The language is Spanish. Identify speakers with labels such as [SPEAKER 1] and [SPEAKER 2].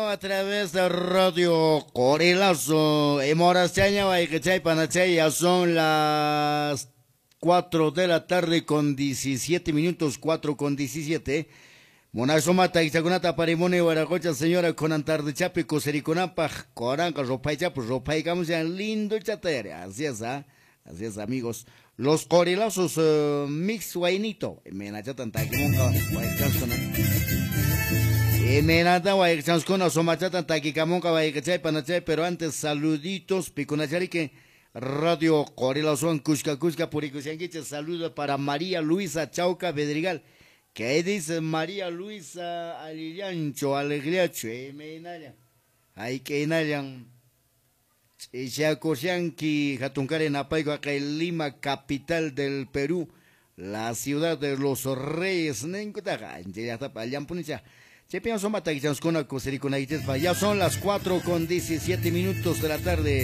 [SPEAKER 1] A través de Radio Corilazo, en Morasteña, Guayquechay, Panachay, ya son las 4 de la tarde con 17 minutos, 4 con 17. Monasomata, Ixagunata, Parimone, Guaracocha, señora, con Antar de Chapi, Cosericonapa, Coranca, Ropay Chapo, Ropay, Gamos, lindo chatere. Así es, amigos. Los Corilazos, Mix Guainito, Menachatan, Taquimonca, Guaycansona. Menata, Guaycansona, Somachatan, Taquicamonca, Guaycachay, Panachay, pero antes, saluditos, Picunacharique, Radio Corilazón, Cusca, Puricusianquiche, saludos para María Luisa Chauca Bedrigal. ¿Qué dice María Luisa Aliliancho, Alegriacho, Menaya? Hay que Nayan. Chacoyanqui, Jatuncare Napaico, acá en Lima, capital del Perú, la ciudad de los Reyes. Ya son las 4 con 17 minutos de la tarde.